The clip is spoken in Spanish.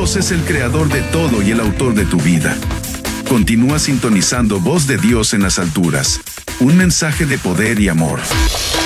Dios es el creador de todo y el autor de tu vida. Continúa sintonizando Voz de Dios en las alturas. Un mensaje de poder y amor.